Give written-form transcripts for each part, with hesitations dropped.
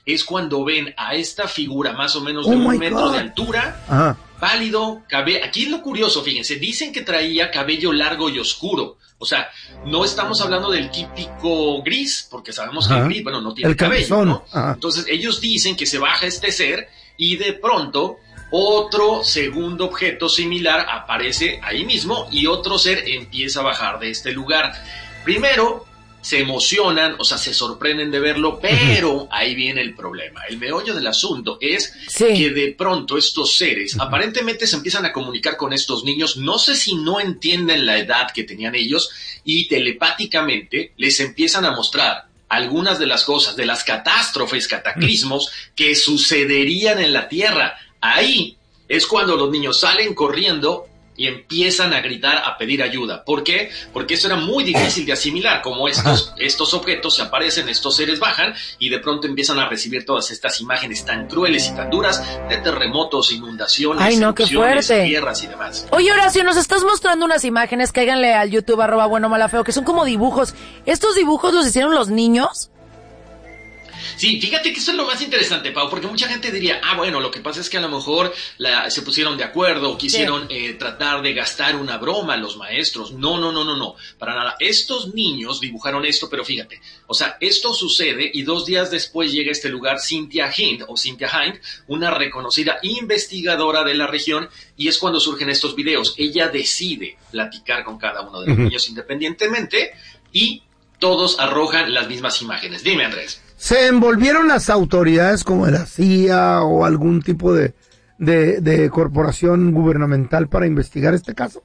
es cuando ven a esta figura más o menos de 1 metro de altura, pálido, aquí es lo curioso, fíjense, dicen que traía cabello largo y oscuro. O sea, no estamos hablando del típico gris, porque sabemos que el gris, bueno, no tiene cabello, ¿no? Entonces ellos dicen que se baja este ser y de pronto otro segundo objeto similar aparece ahí mismo y otro ser empieza a bajar de este lugar. Primero se emocionan, o sea, se sorprenden de verlo, pero ahí viene el problema. El meollo del asunto es que de pronto estos seres aparentemente se empiezan a comunicar con estos niños, no sé si no entienden la edad que tenían ellos, y telepáticamente les empiezan a mostrar algunas de las cosas, de las catástrofes, cataclismos que sucederían en la Tierra. Ahí es cuando los niños salen corriendo y empiezan a gritar, a pedir ayuda. ¿Por qué? Porque eso era muy difícil de asimilar, como estos objetos se aparecen, estos seres bajan y de pronto empiezan a recibir todas estas imágenes tan crueles y tan duras de terremotos, inundaciones, erupciones, guerras y demás. Oye, Horacio, nos estás mostrando unas imágenes, cáiganle al YouTube, @buenomalafeo, que son como dibujos. ¿Estos dibujos los hicieron los niños? Sí, fíjate que eso es lo más interesante, Pau, porque mucha gente diría, bueno, lo que pasa es que a lo mejor se pusieron de acuerdo, quisieron tratar de gastar una broma a los maestros. No, para nada. Estos niños dibujaron esto, pero fíjate, o sea, esto sucede y 2 días después llega a este lugar Cynthia Hind, una reconocida investigadora de la región, y es cuando surgen estos videos. Ella decide platicar con cada uno de los niños independientemente y todos arrojan las mismas imágenes. Dime, Andrés. ¿Se envolvieron las autoridades como la CIA o algún tipo de corporación gubernamental para investigar este caso?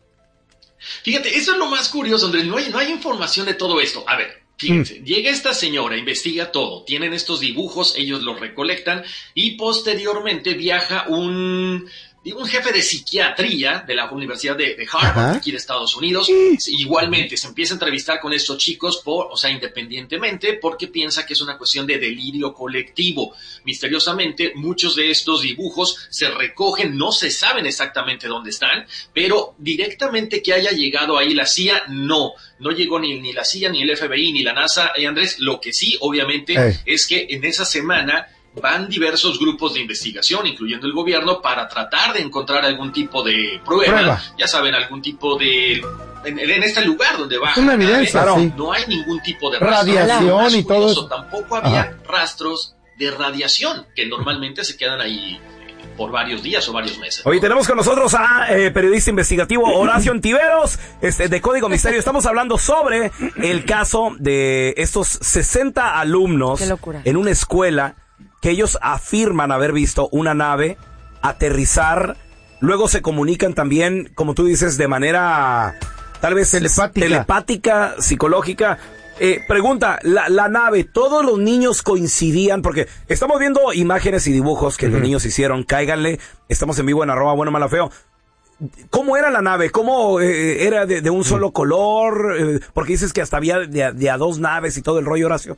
Fíjate, eso es lo más curioso, Andrés. No hay información de todo esto. A ver, fíjense, llega esta señora, investiga todo. Tienen estos dibujos, ellos los recolectan y posteriormente viaja un jefe de psiquiatría de la Universidad de Harvard, aquí de Estados Unidos. Igualmente se empieza a entrevistar con estos chicos, independientemente, porque piensa que es una cuestión de delirio colectivo. Misteriosamente, muchos de estos dibujos se recogen, no se saben exactamente dónde están, pero directamente que haya llegado ahí la CIA, no llegó ni la CIA, ni el FBI, ni la NASA, Andrés. Lo que sí, obviamente, es que en esa semana van diversos grupos de investigación, incluyendo el gobierno, para tratar de encontrar algún tipo de prueba. Ya saben, algún tipo de... En este lugar donde baja una evidencia, no hay ningún tipo de rastro. Radiación y todo eso. Tampoco había rastros de radiación, que normalmente se quedan ahí por varios días o varios meses. Hoy tenemos con nosotros a periodista investigativo Horacio Ontiveros, de Código Misterio. Estamos hablando sobre el caso de estos 60 alumnos en una escuela que ellos afirman haber visto una nave aterrizar. Luego se comunican también, como tú dices, de manera tal vez telepática, psicológica. Pregunta, la nave, ¿todos los niños coincidían? Porque estamos viendo imágenes y dibujos que los niños hicieron. Cáiganle, estamos en vivo en @buenomalafeo. ¿Cómo era la nave? ¿Cómo era de un solo color? Porque dices que hasta había de a 2 naves y todo el rollo, Horacio.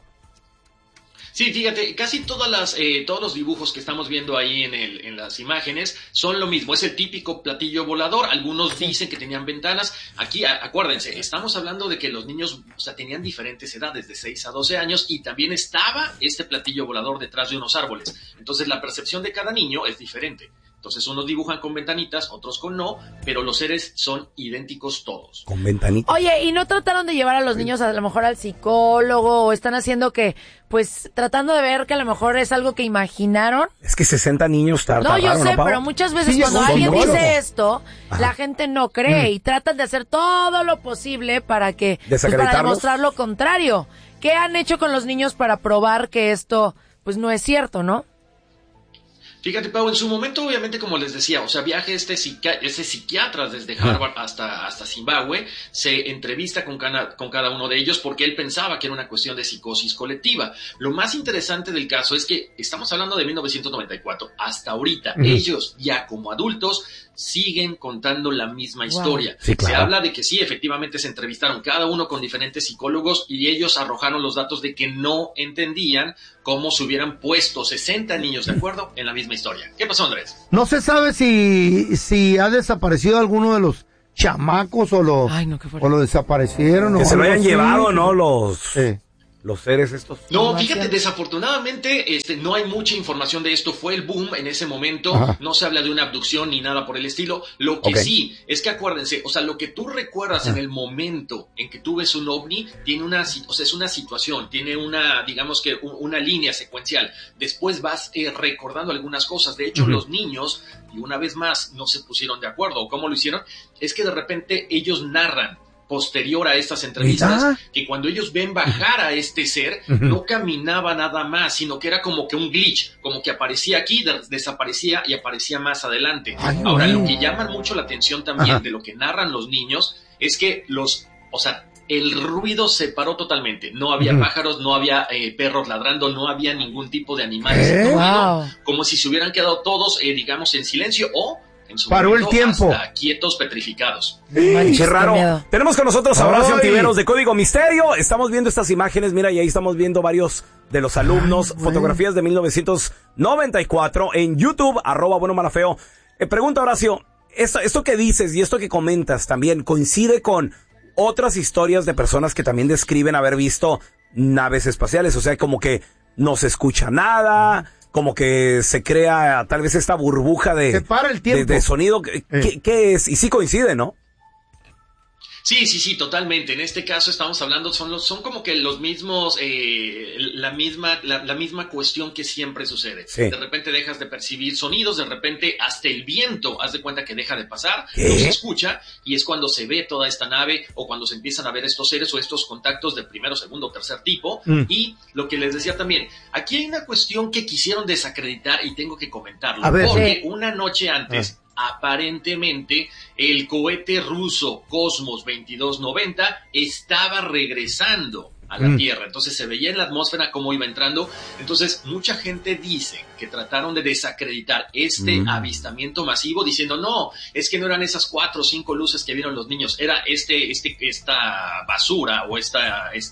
Sí, fíjate, casi todos los dibujos que estamos viendo ahí en las imágenes son lo mismo. Es el típico platillo volador. Algunos dicen que tenían ventanas. Aquí, acuérdense, estamos hablando de que los niños, tenían diferentes edades, de 6 a 12 años, y también estaba este platillo volador detrás de unos árboles. Entonces, la percepción de cada niño es diferente. Entonces, unos dibujan con ventanitas, otros con no, pero los seres son idénticos todos. Con ventanitas. Oye, ¿y no trataron de llevar a los niños a lo mejor al psicólogo? ¿O están haciendo que, tratando de ver que a lo mejor es algo que imaginaron? Es que 60 niños tardaron. No, yo sé, pero muchas veces cuando alguien dice esto, la gente no cree y tratan de hacer todo lo posible para demostrar lo contrario. ¿Qué han hecho con los niños para probar que esto, no es cierto, no? Fíjate, Pau, en su momento, obviamente, como les decía, viaja este psiquiatra desde Harvard hasta Zimbabue, se entrevista con cada uno de ellos porque él pensaba que era una cuestión de psicosis colectiva. Lo más interesante del caso es que estamos hablando de 1994. Hasta ahorita, ellos ya como adultos siguen contando la misma historia. Sí, claro. Se habla de que sí, efectivamente se entrevistaron cada uno con diferentes psicólogos y ellos arrojaron los datos de que no entendían cómo se hubieran puesto 60 niños de acuerdo en la misma historia. ¿Qué pasó, Andrés? No se sabe si ha desaparecido alguno de los chamacos o lo desaparecieron. Que se lo hayan llevado, ¿no? los seres estos. No, fíjate, desafortunadamente no hay mucha información de esto. Fue el boom en ese momento. Ajá. No se habla de una abducción ni nada por el estilo. Lo que sí es que acuérdense, o sea, lo que tú recuerdas en el momento en que tú ves un ovni tiene es una situación, tiene digamos que una línea secuencial. Después vas recordando algunas cosas. De hecho, los niños, y una vez más, no se pusieron de acuerdo. ¿O cómo lo hicieron? Es que de repente ellos narran posterior a estas entrevistas, que cuando ellos ven bajar a este ser, no caminaba nada más, sino que era como que un glitch, como que aparecía aquí, desaparecía y aparecía más adelante. Ahora, lo que llama mucho la atención también de lo que narran los niños es que el ruido se paró totalmente. No había pájaros, no había perros ladrando, no había ningún tipo de animales. Como si se hubieran quedado todos, digamos, en silencio o en su paró el tiempo. Hasta quietos, petrificados. Qué raro. Tenemos con nosotros a Horacio Ontiveros de Código Misterio. Estamos viendo estas imágenes, mira, y ahí estamos viendo varios de los alumnos, fotografías de 1994 en YouTube, @buenomalafeo. Pregunta, Horacio, esto que dices y esto que comentas también coincide con otras historias de personas que también describen haber visto naves espaciales, o sea, como que no se escucha nada, como que se crea tal vez esta burbuja de sonido. ¿Qué es? Y sí coincide, ¿no? Sí, totalmente. En este caso estamos hablando, son como que los mismos, la misma cuestión que siempre sucede. Sí. De repente dejas de percibir sonidos, de repente hasta el viento, haz de cuenta que deja de pasar, no se escucha, y es cuando se ve toda esta nave, o cuando se empiezan a ver estos seres o estos contactos de primero, segundo, tercer tipo. Y lo que les decía también, aquí hay una cuestión que quisieron desacreditar y tengo que comentarlo, porque una noche antes, aparentemente el cohete ruso Cosmos 2290 estaba regresando a la Tierra, entonces se veía en la atmósfera cómo iba entrando. Entonces mucha gente dice que trataron de desacreditar este avistamiento masivo diciendo no, es que no eran esas 4 o 5 luces que vieron los niños, era esta basura o este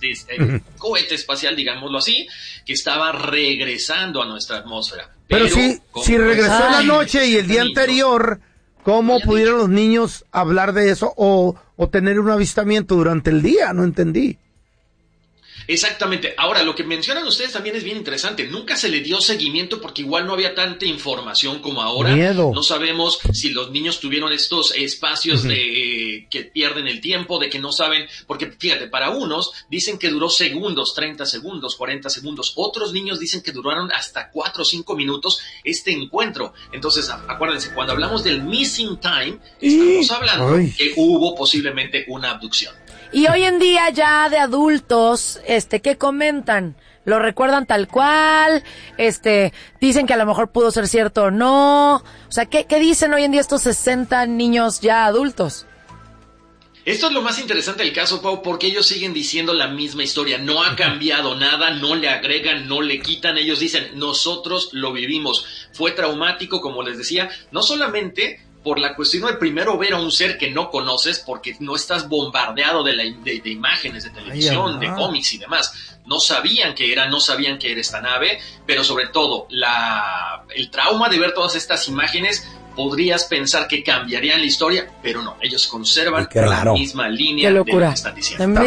cohete espacial, digámoslo así, que estaba regresando a nuestra atmósfera. Pero si regresó en la noche y el día anterior, ¿cómo pudieron los niños hablar de eso o tener un avistamiento durante el día? No entendí. Exactamente. Ahora, lo que mencionan ustedes también es bien interesante. Nunca se le dio seguimiento porque igual no había tanta información como ahora. No sabemos si los niños tuvieron estos espacios de que pierden el tiempo, de que no saben, porque fíjate, para unos dicen que duró segundos, 30 segundos, 40 segundos. Otros niños dicen que duraron hasta 4 o 5 minutos este encuentro. Entonces, acuérdense, cuando hablamos del missing time, estamos hablando que hubo posiblemente una abducción. Y hoy en día ya de adultos, ¿qué comentan? ¿Lo recuerdan tal cual? Dicen que a lo mejor pudo ser cierto o no. O sea, ¿qué dicen hoy en día estos 60 niños ya adultos? Esto es lo más interesante del caso, Pau, porque ellos siguen diciendo la misma historia. No ha cambiado nada, no le agregan, no le quitan. Ellos dicen, nosotros lo vivimos. Fue traumático, como les decía, no solamente por la cuestión de primero ver a un ser que no conoces, porque no estás bombardeado de imágenes de televisión, de cómics y demás. No sabían qué era esta nave, pero sobre todo el trauma de ver todas estas imágenes, podrías pensar que cambiarían la historia, pero no, ellos conservan la misma línea de lo que están diciendo.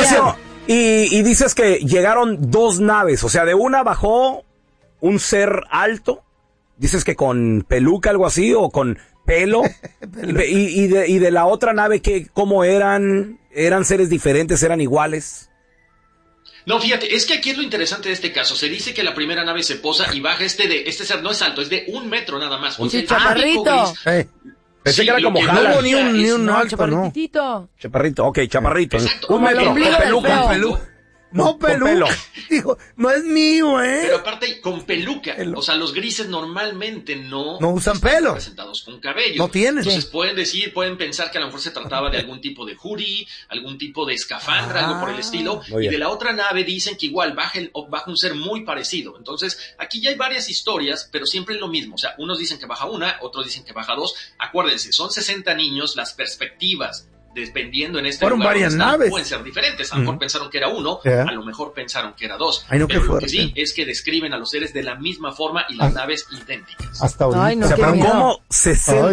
Y dices que llegaron 2 naves, o sea, de una bajó un ser alto, dices que con peluca, algo así, o con pelo, y de la otra nave, ¿cómo eran? ¿Eran seres diferentes? ¿Eran iguales? No, fíjate, es que aquí es lo interesante de este caso. Se dice que la primera nave se posa y baja este ser no es alto, es de 1 metro nada más. Un chaparrito. Pensé que era como Jala. Ni un alto, chaparritito. Chaparrito, chaparrito. Exacto. 1 metro, con peluca. No, peluca. Dijo, no es mío, Pero aparte, con peluca. O sea, los grises normalmente no usan pelo. Presentados con cabello. No tienen. Entonces pueden pensar que a lo mejor se trataba de algún tipo de hoodie, algún tipo de escafandra, algo por el estilo. Y de la otra nave dicen que igual baja un ser muy parecido. Entonces, aquí ya hay varias historias, pero siempre es lo mismo. O sea, unos dicen que baja una, otros dicen que baja 2. Acuérdense, son 60 niños, las perspectivas dependiendo en fueron lugar varias naves. Pueden ser diferentes. A lo mejor pensaron que era 1, a lo mejor pensaron que era 2. Ay, no, pero lo que sí es que describen a los seres de la misma forma y las naves idénticas. Hasta ahorita. Ay, no, o sea, pero ¿cómo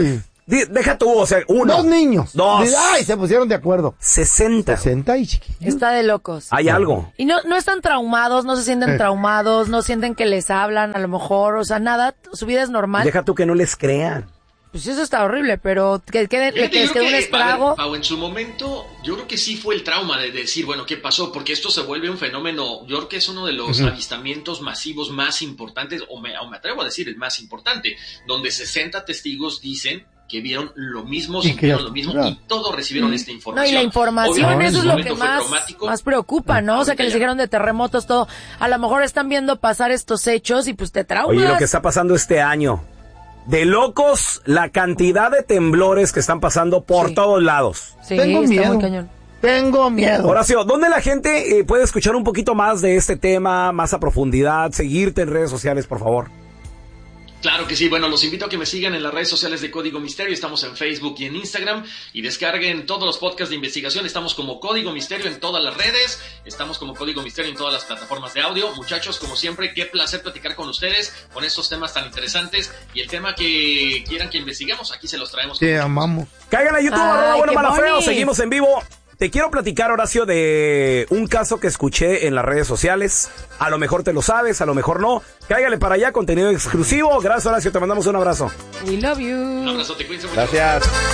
Deja tú, o sea, uno. 2 niños. 2. Ay, se pusieron de acuerdo. 60 y chiquillos. Está de locos. Hay algo. Y no están traumados, no se sienten traumados, no sienten que les hablan a lo mejor, o sea, nada, su vida es normal. Deja tú que no les crean. Pues eso está horrible, pero que les quede un estrago. Pau, en su momento, yo creo que sí fue el trauma de decir, bueno, ¿qué pasó? Porque esto se vuelve un fenómeno, yo creo que es uno de los avistamientos masivos más importantes, o me atrevo a decir el más importante, donde 60 testigos dicen que vieron lo mismo, sintieron lo mismo y todos recibieron esta información. No, y la información, eso es lo que más preocupa, ¿no? O sea, que les dijeron de terremotos, todo. A lo mejor están viendo pasar estos hechos y pues te traumas. Oye, lo que está pasando este año. De locos, la cantidad de temblores que están pasando por todos lados. Sí, Tengo miedo. Muy cañón. Tengo miedo. Horacio, ¿dónde la gente puede escuchar un poquito más de este tema, más a profundidad, seguirte en redes sociales, por favor? Claro que sí, bueno, los invito a que me sigan en las redes sociales de Código Misterio, estamos en Facebook y en Instagram, y descarguen todos los podcasts de investigación, estamos como Código Misterio en todas las redes, estamos como Código Misterio en todas las plataformas de audio. Muchachos, como siempre, qué placer platicar con ustedes, con estos temas tan interesantes, y el tema que quieran que investiguemos, aquí se los traemos. Te amamos. Caigan a YouTube, Bueno Mala Feo, seguimos en vivo. Te quiero platicar, Horacio, de un caso que escuché en las redes sociales. A lo mejor te lo sabes, a lo mejor no. Cáigale para allá, contenido exclusivo. Gracias, Horacio, te mandamos un abrazo. We love you. Un abrazo, te cuídense mucho. Gracias.